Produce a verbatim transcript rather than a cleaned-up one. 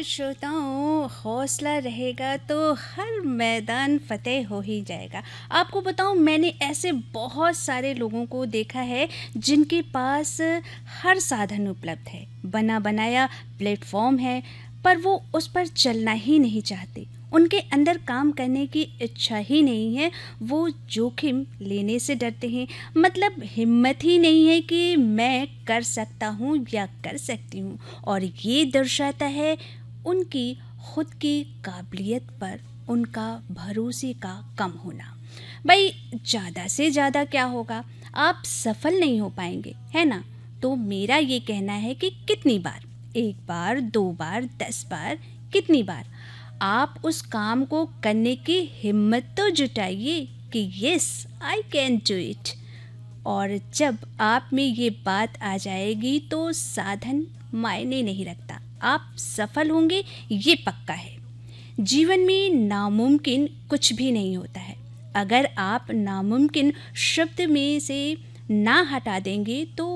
श्रोताओं, हौसला रहेगा तो हर मैदान फ़तेह हो ही जाएगा। आपको बताऊँ, मैंने ऐसे बहुत सारे लोगों को देखा है जिनके पास हर साधन उपलब्ध है, बना-बनाया प्लेटफ़ॉर्म है, पर वो उस पर चलना ही नहीं चाहते। उनके अंदर काम करने की इच्छा ही नहीं है, वो जोखिम लेने से डरते हैं। मतलब हिम्मत ही नहीं है कि मैं कर सकता हूँ या कर सकती हूँ, और ये दर्शाता है उनकी खुद की काबिलियत पर उनका भरोसे का कम होना। भाई, ज़्यादा से ज़्यादा क्या होगा, आप सफल नहीं हो पाएंगे, है ना? तो मेरा ये कहना है कि कितनी बार, एक बार, दो बार, दस बार, कितनी बार आप उस काम को करने की हिम्मत तो जुटाइए कि yes, I can do it. और जब आप में ये बात आ जाएगी तो साधन मायने नहीं रखता, आप सफल होंगे, ये पक्का है। जीवन में नामुमकिन कुछ भी नहीं होता है। अगर आप नामुमकिन शब्द में से ना हटा देंगे तो